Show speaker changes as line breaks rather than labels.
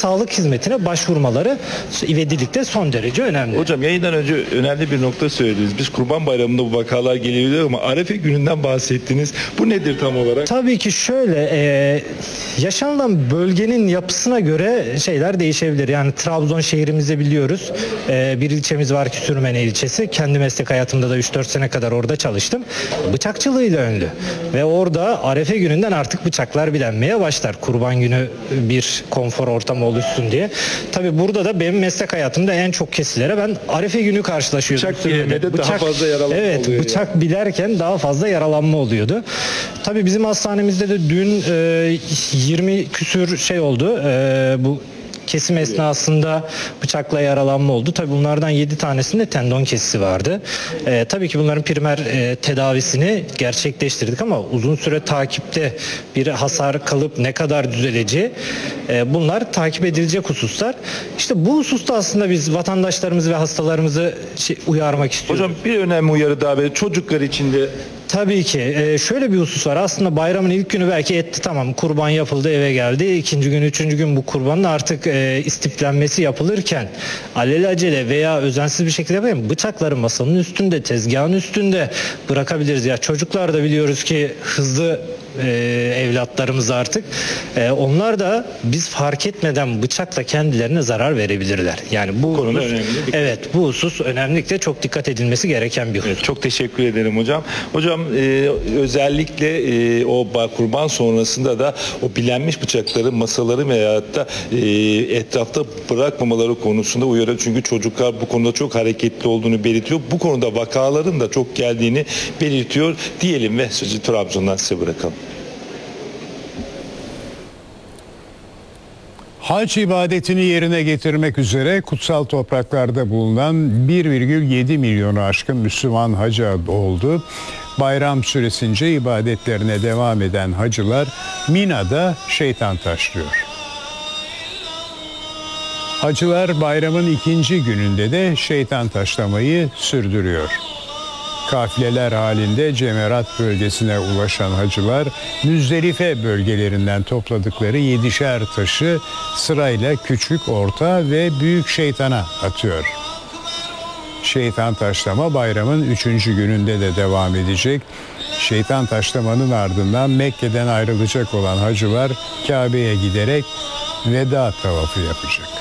sağlık hizmetine başvurmaları ivedilikte son derece önemli.
Hocam yayından önce önemli bir nokta söylediniz. Biz Kurban Bayramı'nda bu vakalar gelebilir ama Arefe gününden bahsettiniz. Bu nedir tam olarak?
Tabii ki şöyle, yaşanılan bölgenin yapısına göre şeyler değişebilir. Yani Trabzon şehrimizde biliyoruz. Bir ilçemiz var ki Sürmene ilçesi. Kendi meslek hayatımda da 3-4 sene kadar orada çalıştım. Bıçakçılığıyla ünlü. Ve orada Arefe gününden artık bıçaklar bilenmeye başlar. Kurban günü bir konfor ortamı oluşsun diye. Tabii burada da benim meslek hayatımda en çok kesilere ben Arefe günü karşılaşıyordum.
Bıçak yemede daha fazla yaralanma oluyor.
Evet, bıçak bilerken daha fazla yaralanma oluyordu. Tabii bizim hastanemizde de dün 20 küsür şey oldu. Bu kesim esnasında bıçakla yaralanma oldu. Tabii bunlardan 7 tanesinde tendon kesisi vardı. Tabii ki bunların primer tedavisini gerçekleştirdik ama uzun süre takipte bir hasar kalıp ne kadar düzeleceği bunlar takip edilecek hususlar. İşte bu hususta aslında biz vatandaşlarımızı ve hastalarımızı uyarmak istiyoruz.
Hocam bir önemli uyarı daha böyle çocuklar için de.
Tabii ki. Şöyle bir husus var. Aslında bayramın ilk günü belki etti, tamam, kurban yapıldı, eve geldi. İkinci gün, üçüncü gün bu kurbanın artık istiplenmesi yapılırken alelacele veya özensiz bir şekilde yapayım, bıçakları masanın üstünde, tezgahın üstünde bırakabiliriz. Ya çocuklar da biliyoruz ki hızlı evlatlarımız artık. Onlar da biz fark etmeden bıçakla kendilerine zarar verebilirler. Yani bu
konuda
husus,
önemli.
evet, bu husus önemlilikle çok dikkat edilmesi gereken bir husus.
Evet, çok teşekkür ederim hocam. Hocam özellikle o kurban sonrasında da o bilenmiş bıçakları masaları veyahut da etrafta bırakmamaları konusunda uyarı. Çünkü çocuklar bu konuda çok hareketli olduğunu belirtiyor. Bu konuda vakaların da çok geldiğini belirtiyor diyelim ve sözü Trabzon'dan size bırakalım.
Hac ibadetini yerine getirmek üzere kutsal topraklarda bulunan 1,7 milyonu aşkın Müslüman hacı oldu. Bayram süresince ibadetlerine devam eden hacılar Mina'da şeytan taşlıyor. Hacılar bayramın ikinci gününde de şeytan taşlamayı sürdürüyor. Kafileler halinde Cemerat bölgesine ulaşan hacılar Müzdelife bölgelerinden topladıkları 7'şer taşı sırayla küçük, orta ve büyük şeytana atıyor. Şeytan taşlama bayramın 3. gününde de devam edecek. Şeytan taşlamanın ardından Mekke'den ayrılacak olan hacılar Kabe'ye giderek veda tavafı yapacak.